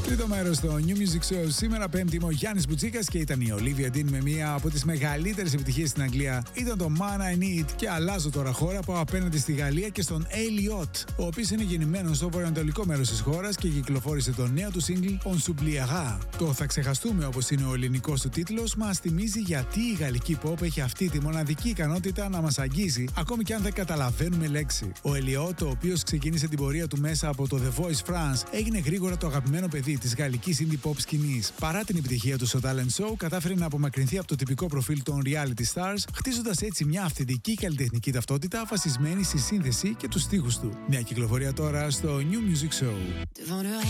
Τρίτο μέρος στο New Music Show. Σήμερα Πέμπτη είμαι ο Γιάννης Μπουτσίκας και ήταν η Olivia Dean με μία από τις μεγαλύτερες επιτυχίες στην Αγγλία. Ήταν το Man I Need. Και αλλάζω τώρα χώρα, πάω απέναντι στη Γαλλία και στον Elliot, ο οποίος είναι γεννημένος στο βορειοανατολικό μέρος της χώρας και κυκλοφόρησε το νέο του single On S'oubliera. Το Θα ξεχαστούμε, όπως είναι ο ελληνικός του τίτλος, μας θυμίζει γιατί η γαλλική pop έχει αυτή τη μοναδική ικανότητα να μας αγγίζει, ακόμη και αν δεν καταλαβαίνουμε λέξη. Ο Elliot, ο οποίος ξεκίνησε την πορεία του μέσα από το The Voice France, έγινε γρήγορα το αγαπημένο παιδί της γαλλικής indie pop σκηνής. Παρά την επιτυχία του στο talent show, κατάφερε να απομακρυνθεί από το τυπικό προφίλ των reality stars, χτίζοντας έτσι μια αυθεντική καλλιτεχνική ταυτότητα βασισμένη στη σύνθεση και τους στίχους του. Νέα κυκλοφορία τώρα στο New Music Show.